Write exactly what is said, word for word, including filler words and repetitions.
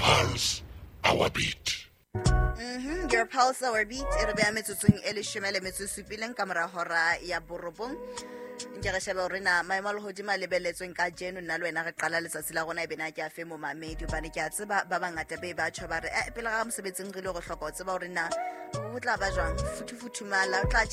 pulse, our beat. Mhm, your pulse, our beat. E re bea metsotsong e leshome le metso e supileng ka mora hora ya borobong. Nke re sheba hore na maemo a lehodimo a lebelletsweng ka jeno nna le wena re qala letsatsi la rona e bena ke a fe mo mamedi hobane ke a tseba ba bangata be ba tjho ba re eh pele ga mosebetsing re ile go hloka ho tseba hore na o tla ba jwang futhufuthumala o tla